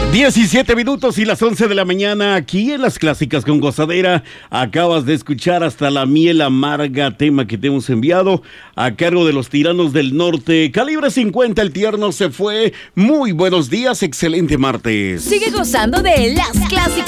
17 minutos y las 11 de la mañana aquí en Las Clásicas con Gozadera. Acabas de escuchar Hasta la miel amarga, tema que te hemos enviado a cargo de Los Tiranos del Norte. Calibre 50, el tierno se fue. Muy buenos días, excelente martes. Sigue gozando de Las Clásicas